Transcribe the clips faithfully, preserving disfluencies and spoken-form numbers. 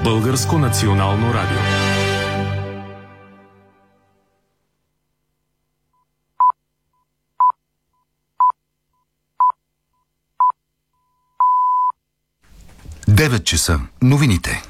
Българско национално радио. девет часа. Новините.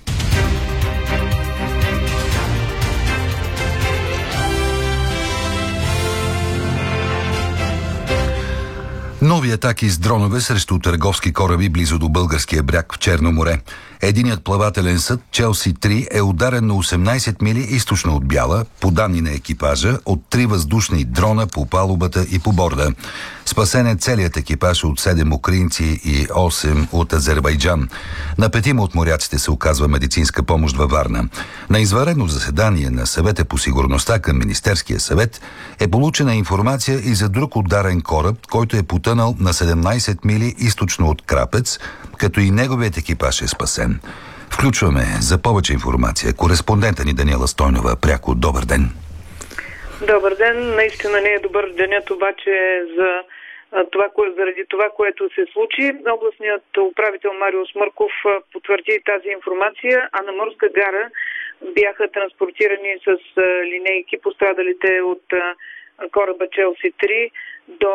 Нови атаки с дронове срещу търговски кораби близо до българския бряг в Черно море. Единият плавателен съд Челси три е ударен на осемнайсет мили източно от Бяла, по данни на екипажа, от три въздушни дрона по палубата и по борда. Спасен е целият екипаж от седем украинци и осем от Азербайджан. На петима от моряците се оказва медицинска помощ във Варна. На извънредно заседание на Съвета по сигурността към Министерския съвет е получена информация и за друг ударен кораб, който е потънал на седемнайсет мили източно от Крапец, като и неговият екипаж е спасен. Включваме за повече информация кореспондента ни Даниела Стойнова. Пряко добър ден. Добър ден. Наистина не е добър денят, обаче за това, заради това, което се случи. Областният управител Мариус Мърков потвърди тази информация, а на Морска гара бяха транспортирани с линейки пострадалите от кораба Челси три до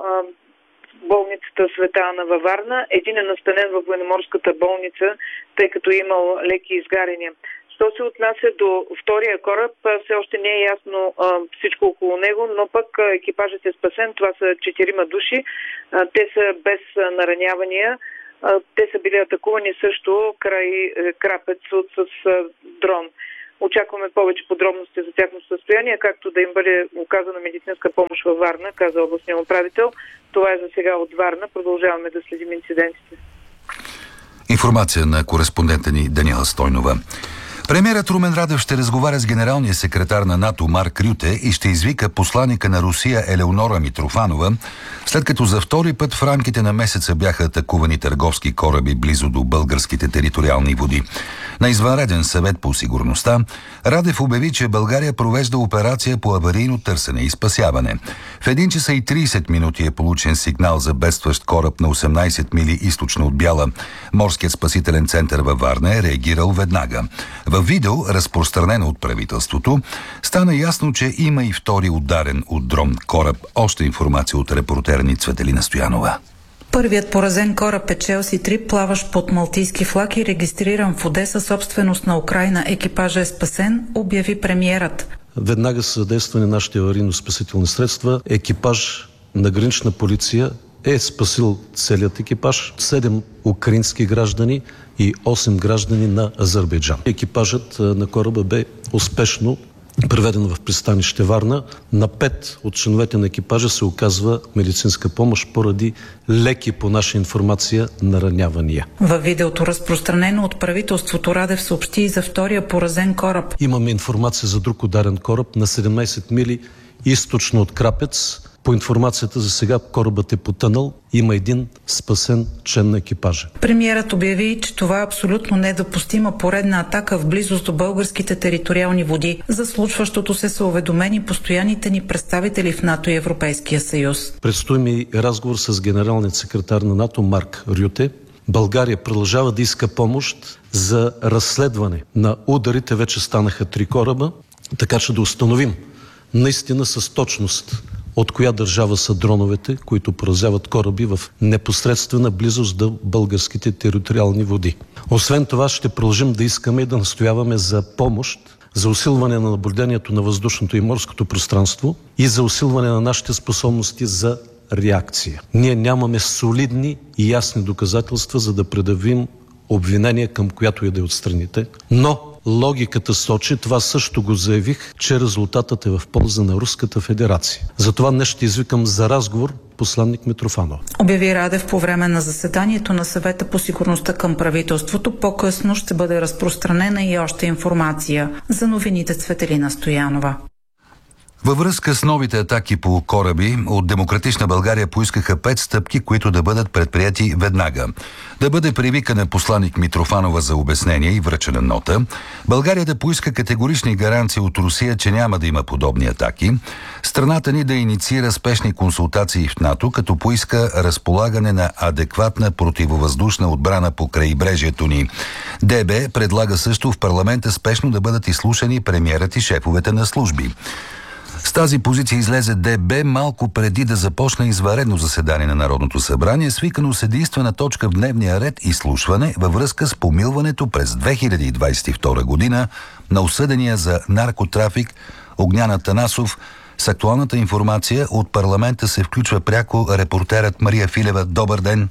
болницата Света Ана във Варна. Един е настанен във военноморската болница, тъй като е имал леки изгаряния. Що се отнася до втория кораб, все още не е ясно а, всичко около него, но пък екипажът е спасен. Това са четирима души. А, те са без а, наранявания. А, те са били атакувани също край е, Крапец от, с а, дрон. Очакваме повече подробности за тяхното състояние, както да им бъде оказана медицинска помощ във Варна, каза областният управител. Това е за сега от Варна. Продължаваме да следим инцидентите. Информация на кореспондента ни Даниела Стойнова. Премиерът Румен Радев ще разговаря с генералния секретар на НАТО Марк Рюте и ще извика посланика на Русия Елеонора Митрофанова, след като за втори път в рамките на месеца бяха атакувани търговски кораби близо до българските териториални води. На извънреден съвет по сигурността Радев обяви, че България провежда операция по аварийно търсене и спасяване. В един часа и трийсет минути е получен сигнал за бедстващ кораб на осемнайсет мили източно от Бяла. Морският спасителен център във Варна е реагирал веднага. Във видео, разпространено от правителството, стана ясно, че има и втори ударен от дрон кораб. Още информация от репортера ни Цветелина Стоянова. Първият поразен кораб е Челси три, плаващ под малтийски флаг и регистриран в Одеса, собственост на Украйна. Екипажа е спасен, обяви премиерът. Веднага са задействани нашите аварийно-спасителни средства. Екипаж на гранична полиция е спасил целият екипаж, седем украински граждани и осем граждани на Азербайджан. Екипажът на кораба бе успешно преведен в пристанище Варна. На пет от членовете на екипажа се оказва медицинска помощ поради леки, по наша информация, наранявания. Във видеото, разпространено от правителството, Радев съобщи и за втория поразен кораб. Имаме информация за друг ударен кораб на седемнайсет мили източно от Крапец. По информацията за сега корабът е потънал. Има един спасен член на екипажа. Премиерът обяви, че това е абсолютно недопустима поредна атака в близост до българските териториални води. За случващото се са уведомени постоянните ни представители в НАТО и Европейския съюз. Предстои ми разговор с генералният секретар на НАТО Марк Рюте. България продължава да иска помощ за разследване на ударите. Вече станаха три кораба, така че да установим наистина с точност от коя държава са дроновете, които поразяват кораби в непосредствена близост до българските териториални води. Освен това, ще продължим да искаме и да настояваме за помощ за усилване на наблюдението на въздушното и морското пространство и за усилване на нашите способности за реакция. Ние нямаме солидни и ясни доказателства, за да предявим обвинение към която и да е от страните, но логиката сочи, това също го заявих, че резултатът е в полза на Руската федерация. Затова днес ще извикам за разговор посланник Митрофанова. Обяви Радев по време на заседанието на Съвета по сигурността към правителството. По-късно ще бъде разпространена и още информация. За новините Цветелина Стоянова. Във връзка с новите атаки по кораби, от Демократична България поискаха пет стъпки, които да бъдат предприяти веднага. Да бъде привикана посланик Митрофанова за обяснение и връчена нота. България да поиска категорични гаранции от Русия, че няма да има подобни атаки. Страната ни да инициира спешни консултации в НАТО, като поиска разполагане на адекватна противовъздушна отбрана по крайбрежието ни. ДБ предлага също в парламента спешно да бъдат изслушани премиерът и шефовете на служби. С тази позиция излезе ДБ малко преди да започне извънредно заседание на Народното събрание, свикано с единствена точка в дневния ред изслушване във връзка с помилването през две хиляди двадесет и втора година на осъдения за наркотрафик Огнян Атанасов. С актуалната информация от парламента се включва пряко репортерът Мария Филева. Добър ден!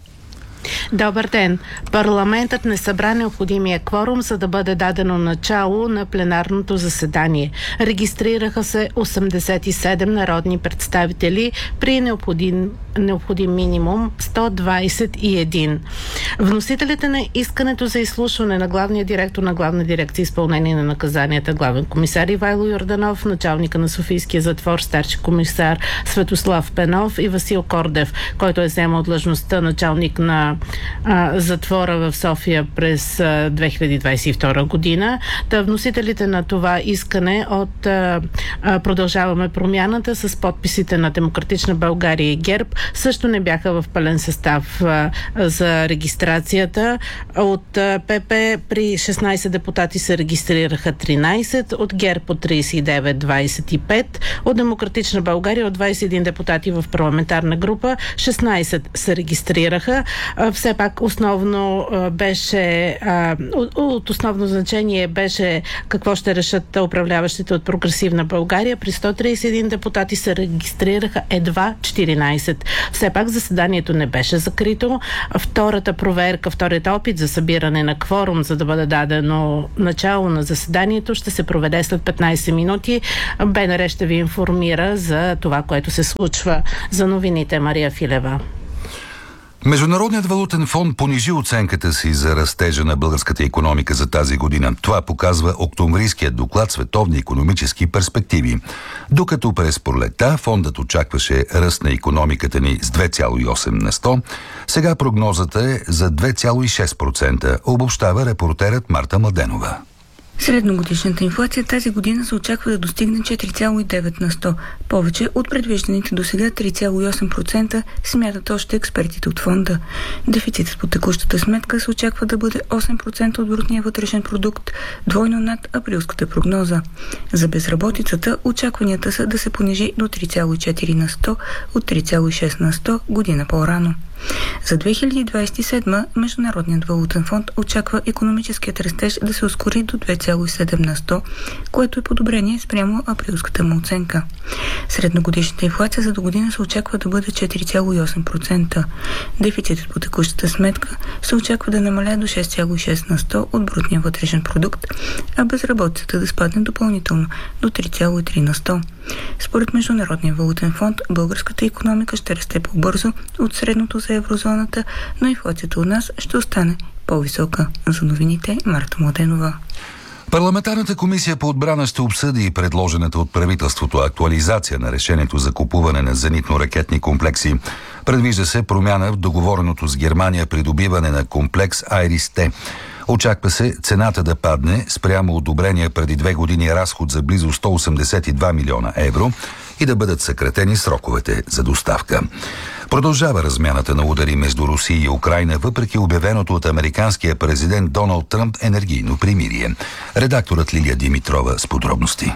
Добър ден! Парламентът не събра необходимия кворум, за да бъде дадено начало на пленарното заседание. Регистрираха се осемдесет и седем народни представители при необходим, необходим минимум сто двадесет и един. Вносителите на искането за изслушване на главния директор на Главна дирекция изпълнение на наказанията, главен комисар Ивайло Йорданов, началника на Софийския затвор, старши комисар Светослав Пенов и Васил Кордев, който е вземал длъжността началник на а, затвора в София през а, две хиляди двадесет и втора година. Та вносителите на това искане от а, а, Продължаваме промяната с подписите на Демократична България и ГЕРБ също не бяха в пълен състав а, за регистрацията. От а, ПП при шестнадесет депутати се регистрираха тринадесет, от ГЕРБ от тридесет и девет двадесет и пет, от Демократична България от двадесет и един депутати в парламентарна група шестнадесет се регистрираха. Все пак основно беше, от основно значение беше какво ще решат управляващите от Прогресивна България. При сто тридесет и един депутати се регистрираха едва четиринадесет. Все пак заседанието не беше закрито. Втората проверка, вторият опит за събиране на кворум, за да бъде дадено начало на заседанието, ще се проведе след петнадесет минути. БНР ще ви информира за това, което се случва. За новините Мария Филева. Международният валутен фонд понижи оценката си за растежа на българската икономика за тази година. Това показва октомврийският доклад Световни икономически перспективи. Докато през пролетта фондът очакваше ръст на икономиката ни с две цяло и осем на сто, сега прогнозата е за две цяло и шест процента, обобщава репортерът Марта Младенова. Средногодишната инфлация тази година се очаква да достигне четири цяло и девет на сто. Повече от предвижданите до сега три цяло и осем процента, смятат още експертите от фонда. Дефицитът по текущата сметка се очаква да бъде осем процента от брутния вътрешен продукт, двойно над априлската прогноза. За безработицата очакванията са да се понижи до три цяло и четири на сто от три цяло и шест на сто година по-рано. За две хиляди двадесет и седма Международният валутен фонд очаква икономическият растеж да се ускори до две цяло и седем на сто, което е подобрение спрямо априлската му оценка. Средногодишната инфлация за до година се очаква да бъде четири цяло и осем процента. Дефицитът по текущата сметка се очаква да намаля до шест цяло и шест на сто от брутния вътрешен продукт, а безработицата да спадне допълнително до три цяло и три на сто. Според Международния валутен фонд, българската икономика ще расте по-бързо от средното за еврозоната, но инфлацията у нас ще остане по-висока. За новините Марта Младенова. Парламентарната комисия по отбрана ще обсъди и предложената от правителството актуализация на решението за купуване на зенитно-ракетни комплекси. Предвижда се промяна в договореното с Германия придобиване на комплекс Айрис-Т. Очаква се цената да падне спрямо одобрения преди две години разход за близо сто осемдесет и два милиона евро и да бъдат съкратени сроковете за доставка. Продължава размяната на удари между Русия и Украйна, въпреки обявеното от американския президент Доналд Тръмп енергийно примирие. Редакторът Лилия Димитрова с подробности.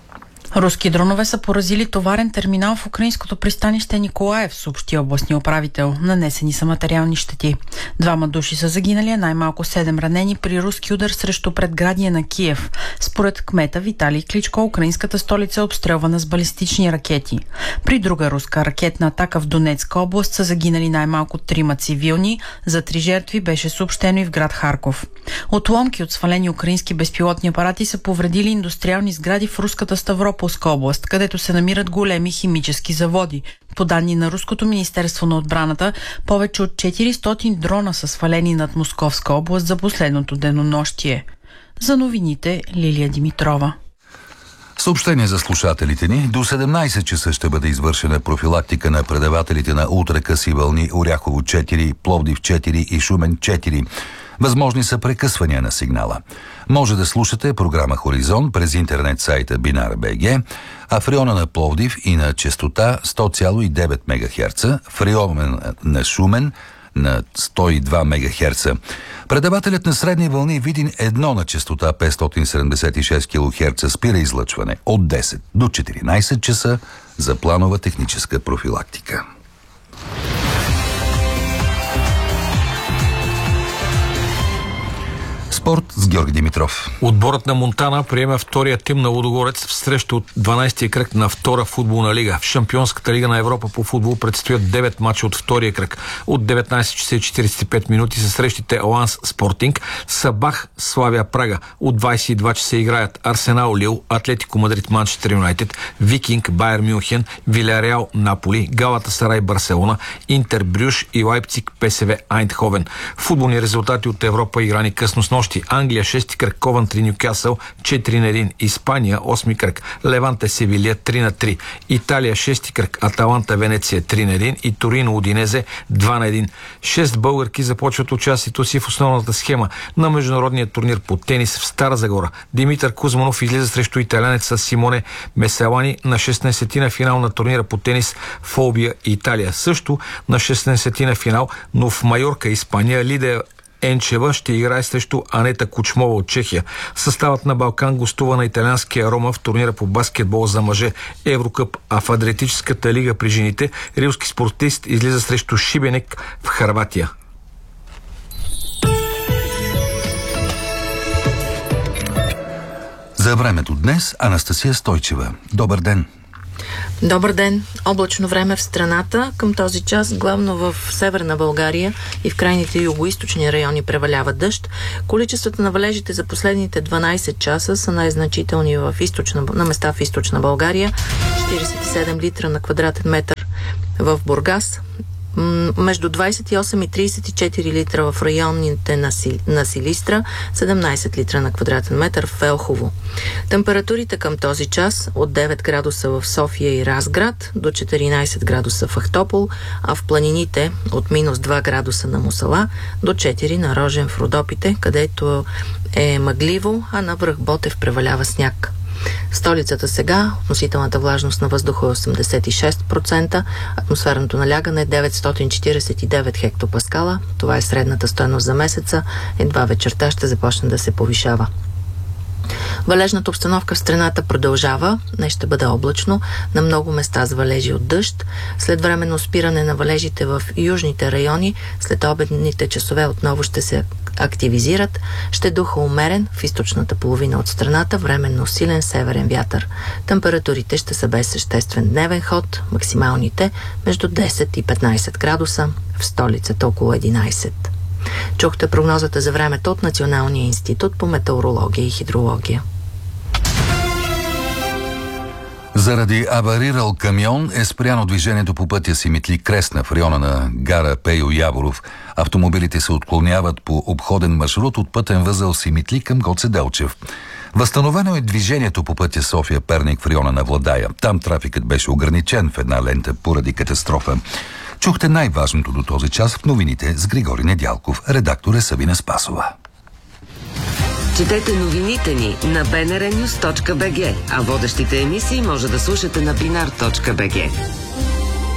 Руски дронове са поразили товарен терминал в украинското пристанище Николаев, съобщи областния управител. Нанесени са материални щети. Двама души са загинали, а най-малко седем ранени при руски удар срещу предградие на Киев. Според кмета Виталий Кличко, украинската столица е обстрелвана с балистични ракети. При друга руска ракетна атака в Донецка област са загинали най-малко трима цивилни. За три жертви беше съобщено и в град Харков. Отломки от свалени украински безпилотни апарати са повредили индустриални сгради в руската Ставрополска област, където се намират големи химически заводи. По данни на Руското министерство на отбраната, повече от четиристотин дрона са свалени над Московска област за последното денонощие. За новините Лилия Димитрова. Съобщение за слушателите ни. До седемнайсет часа ще бъде извършена профилактика на предавателите на ултракъси вълни Оряхово четири, Пловдив четири и Шумен четири. Възможни са прекъсвания на сигнала. Може да слушате програма Хоризонт през интернет сайта Бинар точка бг, а в района на Пловдив и на честота сто цяло и девет мегахерца, в района на Шумен на сто и два мегахерца. Предавателят на средни вълни Видин едно на честота петстотин седемдесет и шест килохерца спира излъчване от десет до четиринайсет часа за планова техническа профилактика. Спорт с Георги Димитров. Отборът на Монтана приема втория тим на Лудогорец в среща от дванайсетия кръг на втора футболна лига. В Шампионската лига на Европа по футбол предстоят девет мача от втория кръг. От деветнайсет часа и четирийсет и пет минути са срещите Ланс Спортинг, Сабах Славия Прага. От двайсет и два часа играят Арсенал Лил, Атлетико Мадрид Манчестър Юнайтед, Викинг Байер Мюнхен, Вилярреал Наполи, Галатасарай Барселона, Интер Брюш и Лайпциг ПСВ Айндховен. Футболни резултати от Европа играни късно с нощи. Англия шести кръг Ковантри Нюкасъл четири на един, Испания осми кръг Леванте Севилия три на три, Италия шести кръг Аталанта Венеция три на един и Торино Удинезе два на един. Шест българки започват участието си в основната схема на международния турнир по тенис в Стара Загора. Димитър Кузманов излиза срещу италянеца Симоне Меселани на шестнайсетина финал на турнира по тенис в Олбия, Италия. Също на шестнайсетина финал, но в Майорка, Испания, Лидия Енчева ще играе срещу Анета Кучмова от Чехия. Съставът на Балкан гостува на италианския Рома в турнира по баскетбол за мъже Еврокъп, а в Адриатическата лига при жените рилски спортист излиза срещу Шибенек в Хърватия. За времето днес Анастасия Стойчева. Добър ден! Добър ден! Облачно време в страната. Към този час, главно в северна България и в крайните югоизточни райони превалява дъжд. Количествата на валежите за последните дванайсет часа са най-значителни в източна, на места в източна България. четирийсет и седем литра на квадратен метър в Бургас, между двайсет и осем и трийсет и четири литра в районите на, Си, на Силистра, седемнайсет литра на квадратен метър в Елхово. Температурите към този час от девет градуса в София и Разград до четиринайсет градуса в Ахтопол, а в планините от минус два градуса на Мусала до четири на Рожен в Родопите, където е мъгливо, а на връх Ботев превалява сняг. В столицата сега относителната влажност на въздуха е осемдесет и шест процента, атмосферното налягане е деветстотин четирийсет и девет хектопаскала. Това е средната стойност за месеца. Едва вечерта ще започне да се повишава. Валежната обстановка в страната продължава. Днес ще бъде облачно, на много места с валежи от дъжд. След временно спиране на валежите в южните райони, след обедните часове отново ще се активизират. Ще духа умерен в източната половина от страната, временно силен северен вятър. Температурите ще са без съществен дневен ход, максималните между десет и петнайсет градуса, в столицата около единайсет. Чухте прогнозата за времето от Националния институт по метеорология и хидрология. Заради аварирал камион е спряно движението по пътя Симитли Кресна в района на гара Пейо Яворов. Автомобилите се отклоняват по обходен маршрут от пътен възел Симитли към Гоце Делчев. Възстановено е движението по пътя София Перник в района на Владая. Там трафикът беше ограничен в една лента поради катастрофа. Чухте най-важното до този час в новините с Григори Недялков. Редактор е Сабина Спасова. Четете новините ни на би ен ар нюз точка би джи, а водещите емисии може да слушате на бинар точка би джи.